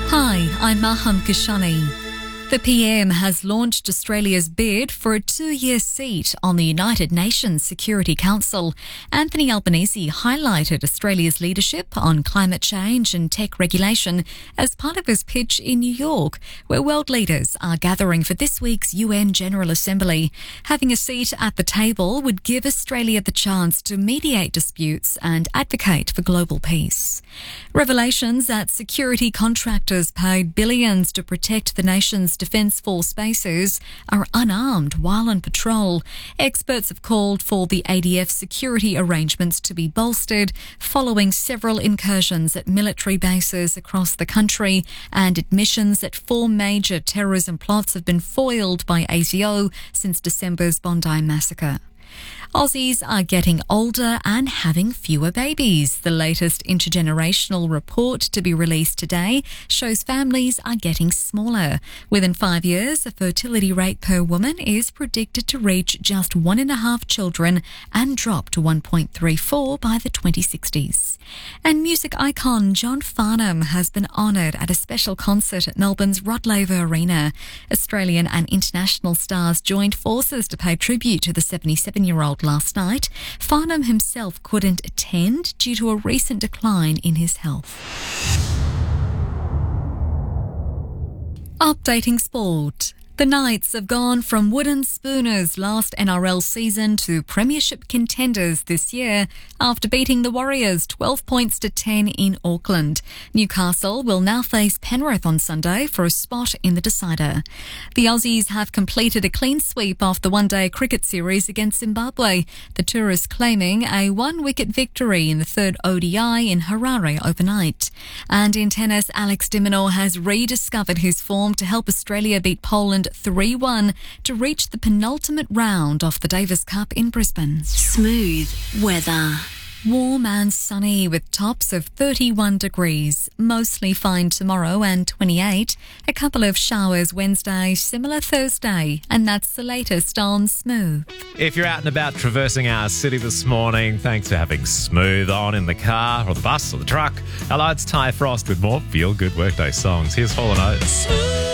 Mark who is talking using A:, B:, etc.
A: Hi, I'm Maham Kishani. The PM has launched Australia's bid for a 2-year seat on the United Nations Security Council. Anthony Albanese highlighted Australia's leadership on climate change and tech regulation as part of his pitch in New York, where world leaders are gathering for this week's UN General Assembly. Having a seat at the table would give Australia the chance to mediate disputes and advocate for global peace. Revelations that security contractors paid billions to protect the nation's Defence Force bases are unarmed while on patrol. Experts have called for the ADF security arrangements to be bolstered following several incursions at military bases across the country and admissions that 4 major terrorism plots have been foiled by ASIO since December's Bondi massacre. Aussies are getting older and having fewer babies. The latest intergenerational report to be released today shows families are getting smaller. Within 5 years, the fertility rate per woman is predicted to reach just 1.5 children and drop to 1.34 by the 2060s. And music icon John Farnham has been honoured at a special concert at Melbourne's Rod Laver Arena. Australian and international stars joined forces to pay tribute to the 77-year-old last night. Farnham himself couldn't attend due to a recent decline in his health. Updating sport. The Knights have gone from wooden spooners last NRL season to premiership contenders this year after beating the Warriors 12 points to 10 in Auckland. Newcastle will now face Penrith on Sunday for a spot in the decider. The Aussies have completed a clean sweep off the one-day cricket series against Zimbabwe, the tourists claiming a 1-wicket victory in the third ODI in Harare overnight. And in tennis, Alex de Minaur has rediscovered his form to help Australia beat Poland 3-1 to reach the penultimate round of the Davis Cup in Brisbane.
B: Smooth weather.
A: Warm and sunny with tops of 31 degrees. Mostly fine tomorrow and 28. A couple of showers Wednesday, similar Thursday. And that's the latest on Smooth.
C: If you're out and about traversing our city this morning, thanks for having Smooth on in the car or the bus or the truck. Hello, it's Ty Frost with more feel-good workday songs. Here's Hall & Oates.